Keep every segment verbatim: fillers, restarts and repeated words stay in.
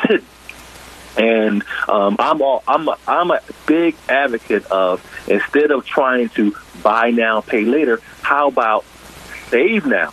hidden. And um, I'm all I'm a, I'm a big advocate of, instead of trying to buy now, pay later, how about save now?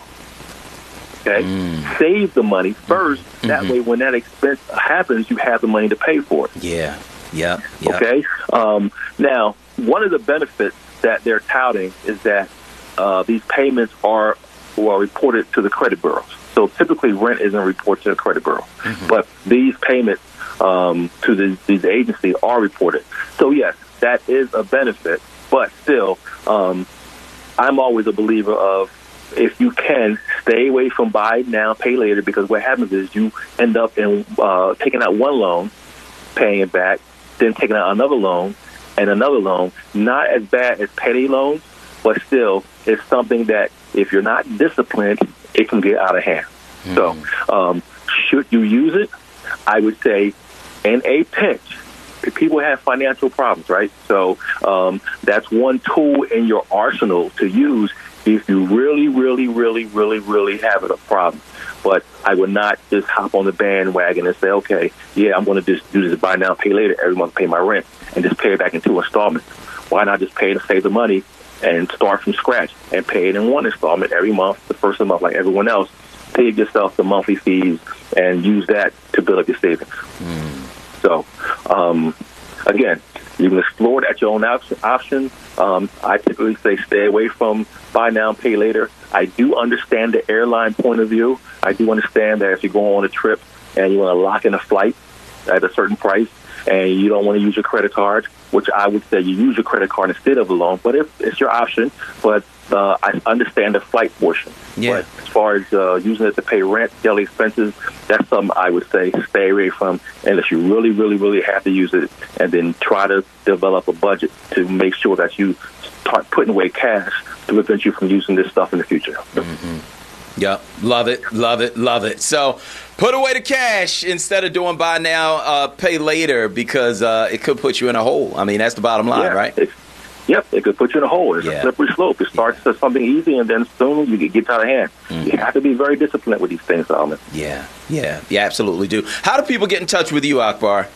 Okay, mm. save the money first. Mm-hmm. That way, when that expense happens, you have the money to pay for it. Yeah, yeah, yeah. Okay. Um, now, one of the benefits that they're touting is that uh, these payments are are reported to the credit bureaus. So typically, rent isn't reported to the credit bureau, mm-hmm. but these payments um, to the, these agencies are reported. So yes, that is a benefit, but still, um, I'm always a believer of, if you can, stay away from buy now, pay later, because what happens is you end up in uh, taking out one loan, paying it back, then taking out another loan and another loan. Not as bad as payday loans, but still, it's something that if you're not disciplined, it can get out of hand. Mm. So um, should you use it? I would say in a pinch. People have financial problems, right? So um, that's one tool in your arsenal to use if you really, really, really, really, really have a problem. But I would not just hop on the bandwagon and say, okay, yeah, I'm going to just do this buy now, pay later, every month pay my rent, and just pay it back in two installments. Why not just pay to save the money and start from scratch and pay it in one installment every month, the first of the month, like everyone else? Pay yourself the monthly fees and use that to build up your savings. Mm. So, um, again, you can explore it at your own option. Um, I typically say stay away from buy now, pay later. I do understand the airline point of view. I do understand that if you go on a trip and you want to lock in a flight at a certain price and you don't want to use your credit card, which I would say you use your credit card instead of a loan, but if it's your option. But uh, I understand the flight portion. Yeah. But as far as uh, using it to pay rent, daily expenses, that's something I would say stay away from unless you really, really, really have to use it, and then try to develop a budget to make sure that you start putting away cash to prevent you from using this stuff in the future. Mm-hmm. Yep. Love it, love it, love it. So put away the cash instead of doing buy now, uh, pay later, because uh, it could put you in a hole. I mean, that's the bottom line, yeah, right? It's, Yep, it could put you in a hole. It's yeah. a slippery slope. It starts yeah. as something easy, and then soon you get out of hand. Mm-hmm. You have to be very disciplined with these things, Solomon. Yeah, yeah, you absolutely do. How do people get in touch with you, Akbar?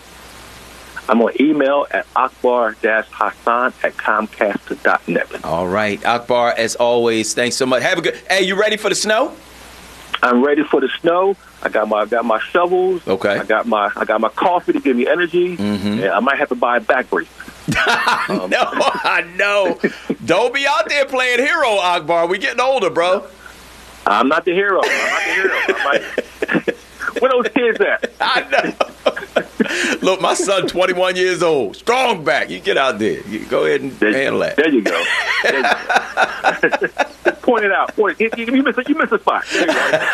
I'm on email at akbar dash hassan at comcast dot net. All right, Akbar, as always, thanks so much. Have a good. Hey, you ready for the snow? I'm ready for the snow. I got my I got my shovels. Okay. I got my I got my coffee to give me energy. Mm-hmm. And I might have to buy a back brace. um, no, I know. Don't be out there playing hero, Akbar. We getting older, bro. I'm not the hero. I'm not the hero. I'm like, where those kids at? I know. Look, my son, twenty-one years old, strong back. You get out there. You go ahead and there, handle that. There you go. There you go. Point it out. Point it. You, you missed you missed a spot. There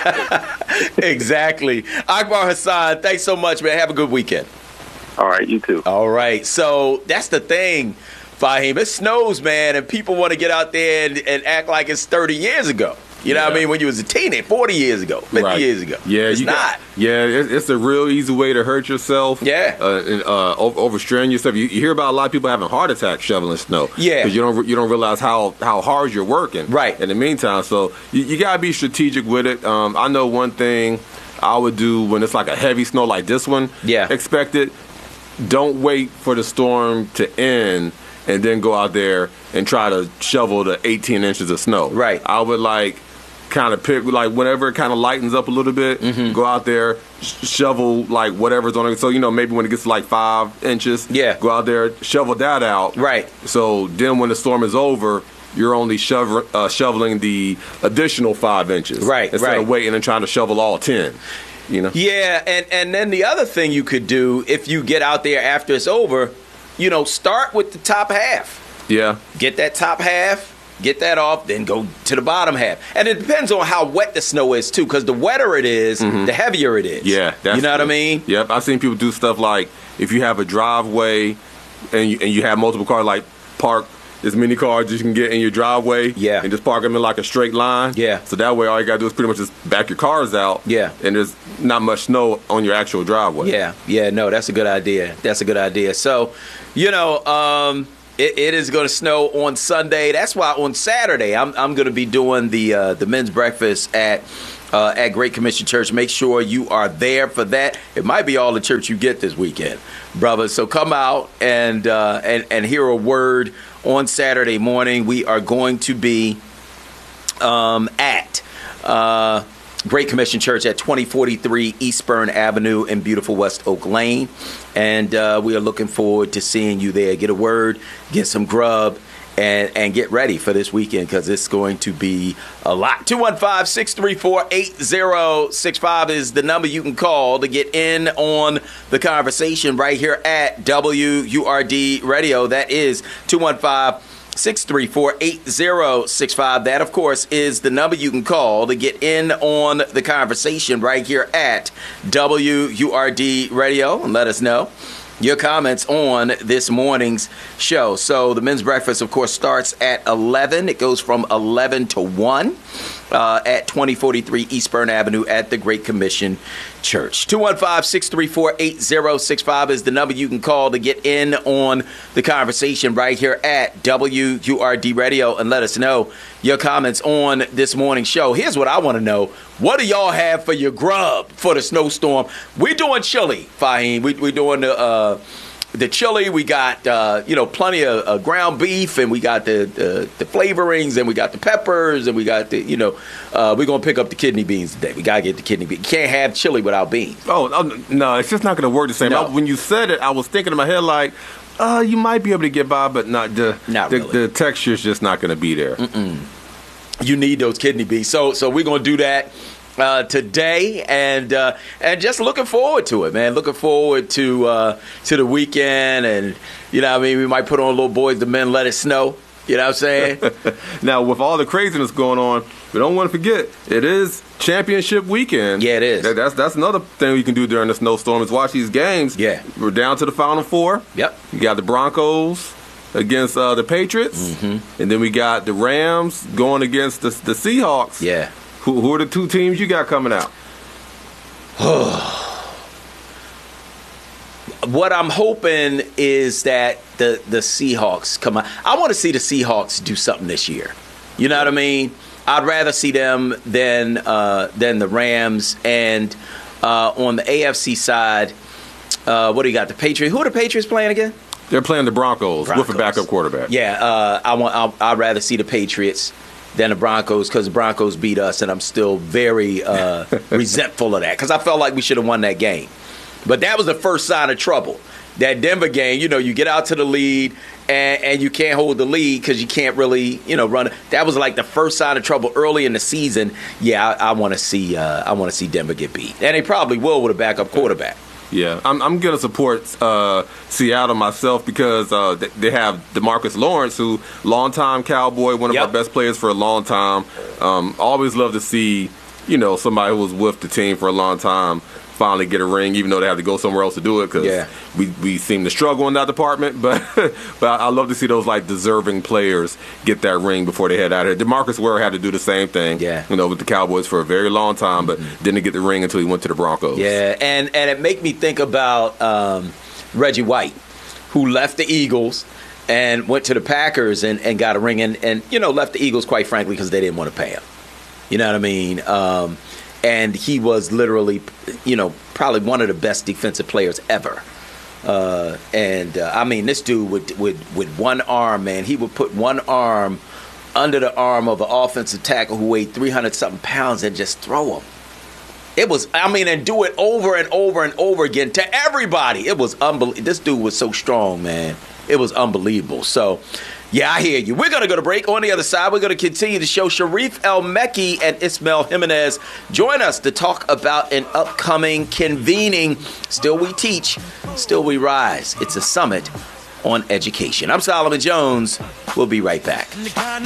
you go. Exactly. Akbar Hassan, thanks so much, man. Have a good weekend. All right, you too. All right. So that's the thing, Fahim. It snows, man, and people want to get out there and, and act like it's thirty years ago. You know yeah. what I mean? When you was a teenager, forty years ago, fifty right. years ago. Yeah, it's you not. Got, yeah, it's, it's a real easy way to hurt yourself. Yeah. Uh, and, uh, over, overstrain yourself. You, you hear about a lot of people having heart attacks shoveling snow. Yeah. Because you don't, you don't realize how, how hard you're working. Right. In the meantime, so you, you got to be strategic with it. Um, I know one thing I would do when it's like a heavy snow like this one. Yeah. Expect it. Don't wait for the storm to end and then go out there and try to shovel the eighteen inches of snow. Right. I would like kind of pick, like whenever it kind of lightens up a little bit, mm-hmm. go out there, sh- shovel like whatever's on it. So, you know, maybe when it gets to like five inches, yeah. go out there, shovel that out. Right. So then when the storm is over, you're only shovel, uh, shoveling the additional five inches. Right, Instead right. of waiting and trying to shovel all ten. You know? Yeah, and, and then the other thing you could do if you get out there after it's over, you know, start with the top half. Yeah. Get that top half, get that off, then go to the bottom half. And it depends on how wet the snow is, too, because the wetter it is, mm-hmm. the heavier it is. Yeah. That's you know true. what I mean? Yep. I've seen people do stuff like if you have a driveway and you, and you have multiple cars, like park as many cars as you can get in your driveway, yeah. and just park them in like a straight line. Yeah. So that way all you got to do is pretty much just back your cars out. Yeah. And there's not much snow on your actual driveway. Yeah. Yeah, no, that's a good idea. That's a good idea. So, you know, um, it, it is going to snow on Sunday. That's why on Saturday I'm I'm going to be doing the uh, the men's breakfast at uh, at Great Commission Church. Make sure you are there for that. It might be all the church you get this weekend, brother. So come out and uh, and and hear a word on Saturday morning. We are going to be um, at uh, Great Commission Church at twenty forty-three Eastburn Avenue in beautiful West Oak Lane, and uh, we are looking forward to seeing you there. Get a word, get some grub. And, and get ready for this weekend because it's going to be a lot. two one five, six three four, eight zero six five is the number you can call to get in on the conversation right here at W U R D Radio. That is two one five, six three four, eight zero six five. That, of course, is the number you can call to get in on the conversation right here at W U R D Radio and let us know your comments on this morning's show. So the men's breakfast, of course, starts at eleven. It goes from eleven to one uh, at twenty forty-three Eastburn Avenue at the Great Commission Church. two one five, six three four, eight zero six five is the number you can call to get in on the conversation right here at W U R D Radio and let us know your comments on this morning's show. Here's what I want to know. What do y'all have for your grub for the snowstorm? We're doing chili, Fahim. We, we're doing the uh, the chili. We got, uh, you know, plenty of uh, ground beef, and we got the, the the flavorings, and we got the peppers, and we got the, you know, uh, we're going to pick up the kidney beans today. We got to get the kidney beans. You can't have chili without beans. Oh, oh no, it's just not going to work the same. No. I, when you said it, I was thinking in my head like, uh, you might be able to get by, but not the, not the, really. the texture's just not going to be there. Mm-mm. You need those kidney beans. So so we're going to do that uh, today, and uh, and just looking forward to it, man. Looking forward to uh, to the weekend, and, you know what I mean, we might put on Little Boys the Men Let It Snow. You know what I'm saying? Now, with all the craziness going on, we don't want to forget, it is championship weekend. Yeah, it is. That, that's that's another thing we can do during the snowstorm is watch these games. Yeah. We're down to the Final Four. Yep. You got the Broncos against uh, the Patriots, mm-hmm. and then we got the Rams going against the, the Seahawks. Yeah. Who, who are the two teams you got coming out? What I'm hoping is that the, the Seahawks come out. I want to see the Seahawks do something this year. You know what I mean? I'd rather see them than uh, than the Rams. And uh, on the A F C side, uh, what do you got? The Patriots. Who are the Patriots playing again? They're playing the Broncos, Broncos. with a backup quarterback. Yeah, uh, I want. I'll, I'd rather see the Patriots than the Broncos because the Broncos beat us, and I'm still very uh, resentful of that because I felt like we should have won that game. But that was the first sign of trouble. That Denver game, you know, you get out to the lead and, and you can't hold the lead because you can't really, you know, run. That was like the first sign of trouble early in the season. Yeah, I, I want to see. Uh, I want to see Denver get beat, and they probably will with a backup quarterback. Yeah, I'm, I'm going to support uh, Seattle myself because uh, they, they have DeMarcus Lawrence, who longtime Cowboy, one of Yep. our best players for a long time. Um, always love to see, you know, somebody who was with the team for a long time finally get a ring, even though they have to go somewhere else to do it because Yeah. we, we seem to struggle in that department. But but I love to see those like deserving players get that ring before they head out here. DeMarcus Ware had to do the same thing, Yeah. you know, with the Cowboys for a very long time, but mm-hmm. didn't get the ring until he went to the Broncos. Yeah, and, and it make me think about um, Reggie White, who left the Eagles and went to the Packers and, and got a ring, and, and, you know, left the Eagles, quite frankly, because they didn't want to pay him. You know what I mean? Um, and he was literally, you know, probably one of the best defensive players ever. Uh, and, uh, I mean, this dude would, would, with one arm, man, he would put one arm under the arm of an offensive tackle who weighed three hundred something pounds and just throw him. It was, I mean, and do it over and over and over again to everybody. It was unbelievable. This dude was so strong, man. It was unbelievable. So, yeah, I hear you. We're going to go to break. On the other side, we're going to continue the show. Sharif El-Mekki and Ismael Jimenez join us to talk about an upcoming convening Still We Teach, Still We Rise. It's a summit on education. I'm Solomon Jones. We'll be right back.